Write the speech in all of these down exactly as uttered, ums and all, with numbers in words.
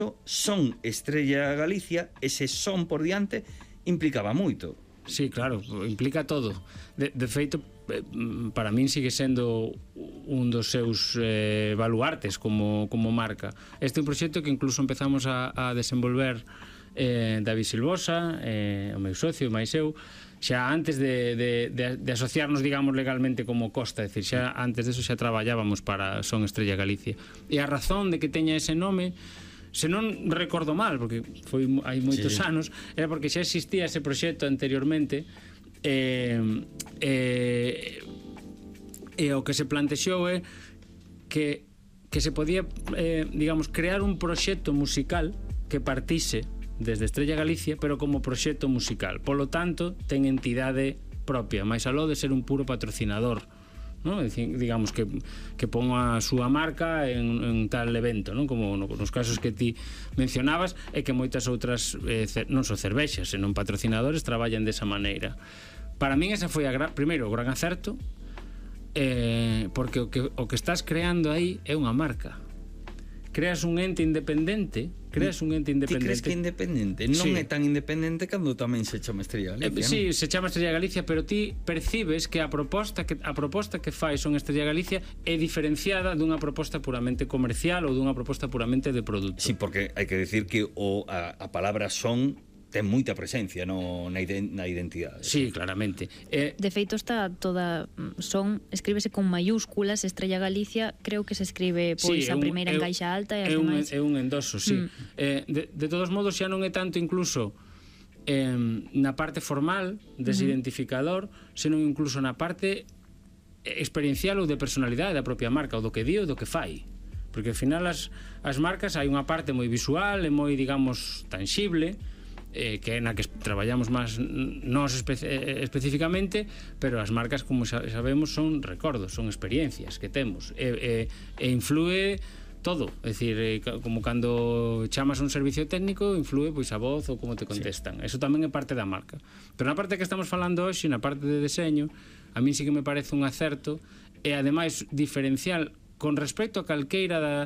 Son Estrella Galicia, ese son por diante implicaba moito. Sí, claro, implica todo. De, de feito, para min sigue sendo un dos seus eh, baluartes como, como marca. Este é un proxecto que incluso empezamos a, a desenvolver eh, David Silvosa, eh, o meu socio, máis eu, xa antes de, de, de, de asociarnos, digamos, legalmente como Costa, é dicir, xa antes deso xa traballábamos para Son Estrella Galicia. E a razón de que teña ese nome, se non recordo mal, porque foi hai moitos sí. anos, era porque xa existía ese proxecto anteriormente, e, e, e o que se plantexou é que, que se podía, eh, digamos, crear un proxecto musical que partise desde Estrella Galicia, pero como proxecto musical. Polo tanto, ten entidade propia, máis aló de ser un puro patrocinador, ¿no? Digamos que, que pon a súa marca en, en tal evento, ¿no? Como no, nos casos que ti mencionabas, e que moitas outras eh, cer, non só cervexas, senón patrocinadores traballan desa maneira. Para min esa foi a gran, primeiro o gran acerto, eh, porque o que, o que estás creando aí é unha marca. Creas un ente independente, creas un ente independente. Ti crees que é independente? Non sí. é tan independente cando tamén se chama Estrella Galicia, eh, sí, non? se chama Estrella Galicia, pero ti percibes que a proposta que a proposta que fai Son Estrella Galicia é diferenciada dunha proposta puramente comercial ou dunha proposta puramente de produto. Sí, porque hai que decir que o, a, a palabra son ten moita presencia no, na, iden, na identidade. Sí, claramente. Eh, de feito está toda Son, escríbese con mayúsculas, Estrella Galicia, creo que se escribe pois sí, a primeira en caixa alta e as demais. É un endoso, sí. Mm. Eh, de, de todos modos xa non é tanto incluso eh, na parte formal dese mm. identificador, senón incluso na parte experiencial ou de personalidade da propia marca, ou do que di ou do que fai. Porque ao final as, as marcas hai unha parte moi visual e moi, digamos, tangible, Eh, que é na que traballamos máis nós espe eh, especificamente, pero as marcas, como xa sabemos, son recordos, son experiencias que temos e, e, e influe todo, é dicir, eh, como cando chamas un servicio técnico, influe pois a voz ou como te contestan. Sí. Eso tamén é parte da marca. Pero na parte que estamos falando hoxe, na parte de deseño, a min sí que me parece un acerto e ademais diferencial con respecto a calqueira da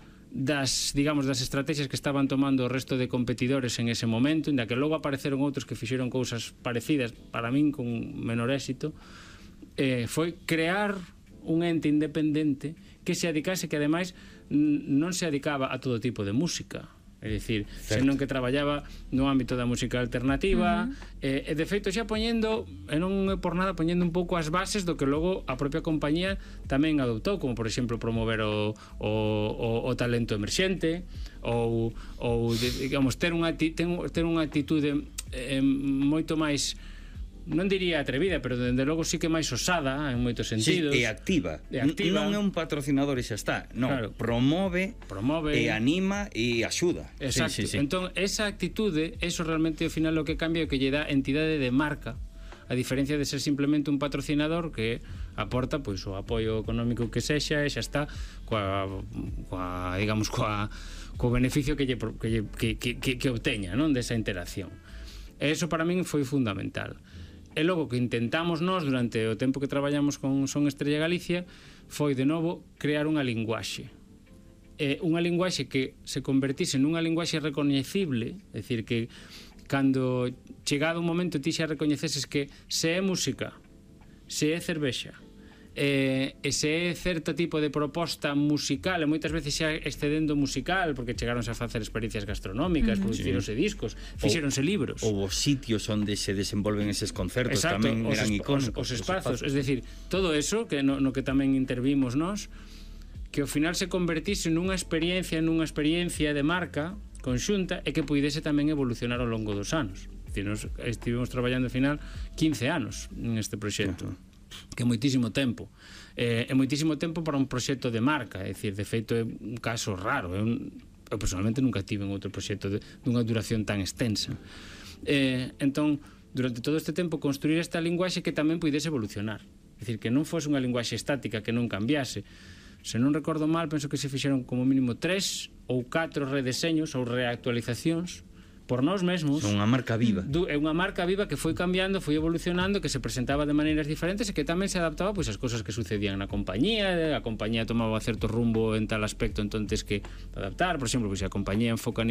das, digamos, das estrategias que estaban tomando o resto de competidores en ese momento, inda que logo apareceron outros que fixeron cousas parecidas, para min con menor éxito, eh, foi crear un ente independente que se adicase, que ademais non se adicaba a todo tipo de música, é dicir, senón que traballaba no ámbito da música alternativa, uh-huh. e, e de feito xa poñendo, e non é por nada, poñendo un pouco as bases do que logo a propia compañía tamén adoptou, como por exemplo promover o, o, o, o talento emerxente, ou, ou digamos, ter unha, ter unha actitude eh, moito máis, non diría atrevida, pero dende logo sí que máis osada en moitos sentidos. Sí, e activa. E activa. Non é un patrocinador e xa está. Non, claro. promove, promove e anima e axuda. Exacto. Sí, sí, sí. Entón, esa actitude, eso realmente ao final lo que cambia é que lle dá entidade de marca, a diferencia de ser simplemente un patrocinador que aporta pois o apoio económico que sexa e xa está coa, coa digamos, coa, co beneficio que lle, que, lle, que, que, que, que obteña, non, desa interacción. E eso para min foi fundamental. E logo que intentamos nós durante o tempo que traballamos con Son Estrella Galicia foi de novo crear unha linguaxe, e unha linguaxe que se convertise nunha linguaxe recoñecible, é dicir, que cando chegado un momento ti xa recoñeceses que se é música, se é cervexa, e, e se é certo tipo de proposta musical, e moitas veces xa excedendo musical, porque chegaronse a facer experiencias gastronómicas, uh-huh. producironse sí. discos, fixeronse libros, ou os sitios onde se desenvolven eses concertos. Exacto, tamén os eran icónicos, os, os espazos, es decir, todo eso que no, no que tamén intervimos nós, que ao final se convertise nunha experiencia, nunha experiencia de marca conxunta, e que puidese tamén evolucionar ao longo dos anos. Es decir, nos estivemos traballando ao final quince anos neste proxecto. Uh-huh. Que é moitísimo tempo, eh, é moitísimo tempo para un proxecto de marca, é dicir, de feito é un caso raro, é un, eu personalmente nunca tive un outro proxecto de, dunha duración tan extensa, eh, entón durante todo este tempo construir esta linguaxe que tamén puidese evolucionar, é dicir, que non fose unha linguaxe estática que non cambiase. Se non recordo mal, penso que se fixeron como mínimo tres ou catro redeseños ou reactualizacións por nós mesmos. Son unha marca viva. É unha marca viva que foi cambiando, foi evolucionando, que se presentaba de maneiras diferentes e que tamén se adaptaba pois ás cousas que sucedían na compañía, a compañía tomaba certo rumbo en tal aspecto, entonces que adaptar, por exemplo, pois se a compañía enfoca